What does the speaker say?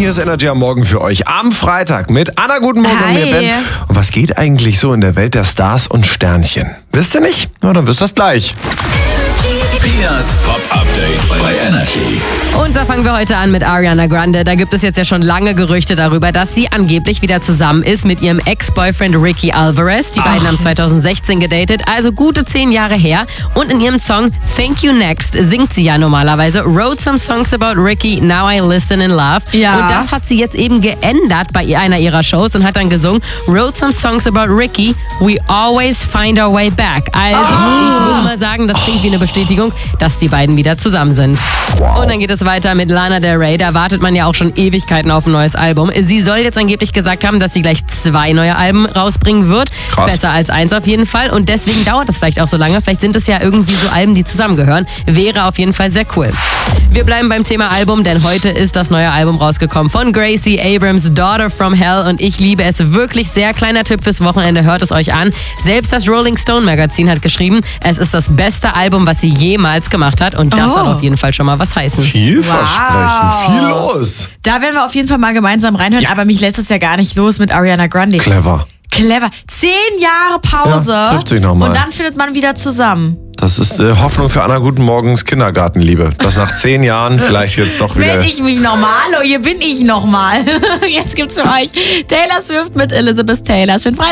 hier ist Energy am Morgen für euch am Freitag mit Anna. Guten Morgen und mir Ben. Und was geht eigentlich so in der Welt der Stars und Sternchen? Wisst ihr nicht? Na, dann wisst ihr es gleich. Pias Pop-Update bei Energy. Und da fangen wir heute an mit Ariana Grande. Da gibt es jetzt ja schon lange Gerüchte darüber, dass sie angeblich wieder zusammen ist mit ihrem Ex-Boyfriend Ricky Alvarez. Die beiden haben 2016 gedatet, also gute 10 Jahre her. Und in ihrem Song Thank You Next singt sie ja normalerweise Wrote some songs about Ricky, now I listen in love. Ja. Und das hat sie jetzt eben geändert bei einer ihrer Shows und hat dann gesungen Wrote some songs about Ricky, we always find our way back. Also ich würde mal sagen, das klingt wie eine Bestätigung, dass die beiden wieder zusammen sind. Und dann geht es weiter mit Lana Del Rey. Da wartet man ja auch schon Ewigkeiten auf ein neues Album. Sie soll jetzt angeblich gesagt haben, dass sie gleich 2 neue Alben rausbringen wird. Krass. Besser als 1 auf jeden Fall. Und deswegen dauert das vielleicht auch so lange. Vielleicht sind es ja irgendwie so Alben, die zusammengehören. Wäre auf jeden Fall sehr cool. Wir bleiben beim Thema Album, denn heute ist das neue Album rausgekommen von Gracie Abrams, Daughter from Hell. Und ich liebe es wirklich sehr. Kleiner Tipp fürs Wochenende, hört es euch an. Selbst das Rolling Stone Magazin hat geschrieben, es ist das beste Album, was sie jemals gemacht hat. Und das soll auf jeden Fall schon mal was heißen. Vielversprechend, viel los. Da werden wir auf jeden Fall mal gemeinsam reinhören, aber mich lässt es ja gar nicht los mit Ariana Grande. Clever. 10 Jahre Pause. Ja, trifft sich noch mal. Und dann findet man wieder zusammen. Das ist Hoffnung für Anna Guten Morgens Kindergartenliebe. Dass nach 10 Jahren vielleicht jetzt doch wieder... Meld ich mich nochmal? Hallo, hier bin ich nochmal. Jetzt gibt's für euch Taylor Swift mit Elizabeth Taylor. Schönen Freitag.